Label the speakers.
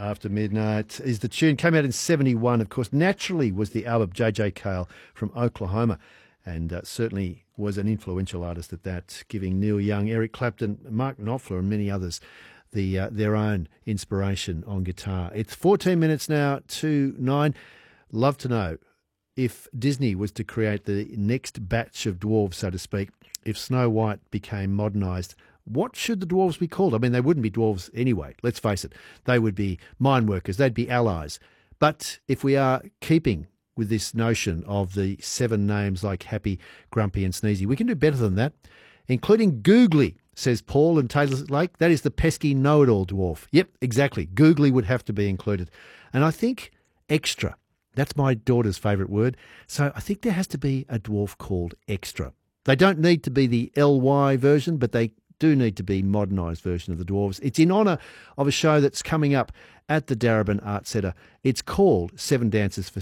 Speaker 1: After Midnight is the tune. Came out in 71, of course. Naturally was the album. J.J. Cale from Oklahoma, and certainly was an influential artist at that, giving Neil Young, Eric Clapton, Mark Knopfler and many others their own inspiration on guitar. It's 14 minutes now to 9. Love to know, if Disney was to create the next batch of dwarves, so to speak, if Snow White became modernised, what should the dwarves be called? I mean, they wouldn't be dwarves anyway, let's face it. They would be mine workers, they'd be allies. But if we are keeping with this notion of the 7 names like Happy, Grumpy and Sneezy, we can do better than that, including Googly, says Paul in Taylor's Lake. That is the pesky know-it-all dwarf. Yep, exactly. Googly would have to be included. And I think extra. That's my daughter's favourite word. So I think there has to be a dwarf called Extra. They don't need to be the LY version, but they do need to be modernised version of the dwarves. It's in honour of a show that's coming up at the Darebin Arts Centre. It's called Seven Dances for